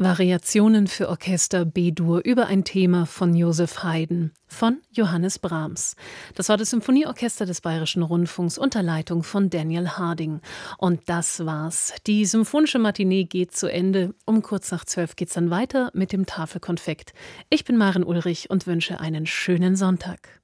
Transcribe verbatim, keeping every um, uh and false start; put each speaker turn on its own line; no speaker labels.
Variationen für Orchester B-Dur über ein Thema von Joseph Haydn von Johannes Brahms. Das war das Symphonieorchester des Bayerischen Rundfunks unter Leitung von Daniel Harding. Und das war's. Die symphonische Matinee geht zu Ende. Um kurz nach zwölf geht's dann weiter mit dem Tafelkonfekt. Ich bin Maren Ulrich und wünsche einen schönen Sonntag.